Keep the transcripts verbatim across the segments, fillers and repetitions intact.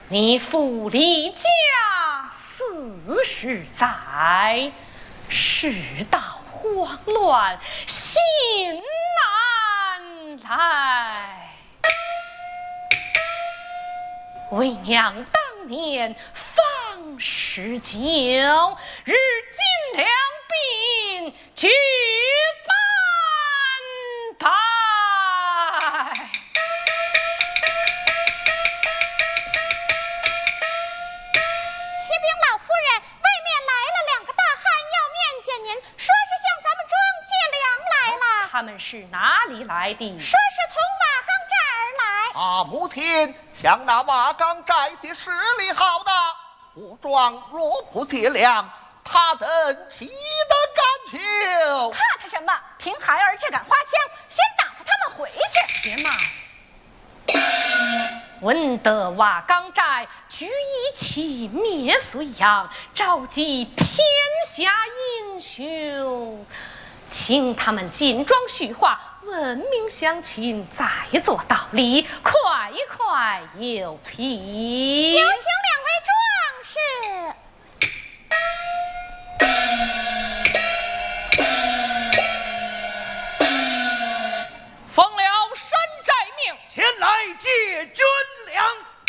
你父离家四十载，世道慌乱，心难来。为娘当年方十九，日尽两鬓举半拜。 启禀老夫人，外面来了两个大汉，要面见您，说是向咱们庄借粮来了。 他们是哪里来的？ 说是从瓦岗寨而来。 啊，母亲，向那瓦岗寨的势力好大，武庄若不借粮，他等岂得敢求？ 怕他什么？凭孩儿这杆花枪，先打发他们回去。 且慢。闻得瓦岗寨举义气灭隋炀，召集天下英雄，请他们进庄叙话，问明详情，再做道理。快快有请！ 有请两位壮士。 奉了山寨命， 前来借军粮。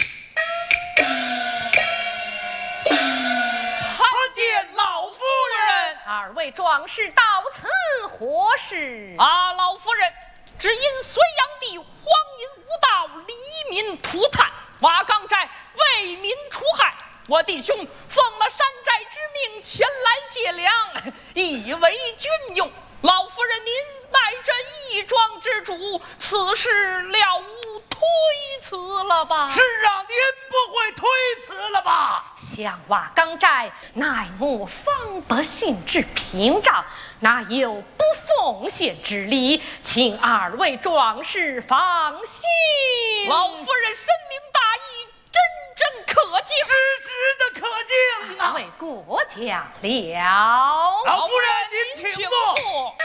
参见老夫人。 二位壮士到此何事？ 啊，老夫人，只因隋炀帝荒淫无道，黎民涂炭，瓦岗寨为民除害。我弟兄奉了山寨之命前来借粮，以为军用。老夫人，您乃这义庄之主，此事了无推辞了吧？ 是啊，您不会推辞了吧？ 向瓦岗寨乃末方百姓之屏障，哪有不奉献之理？请二位壮士放心。 老夫人深明大义，真真可敬， 实实的可敬啊！ 为过奖了。 老夫人，您请坐。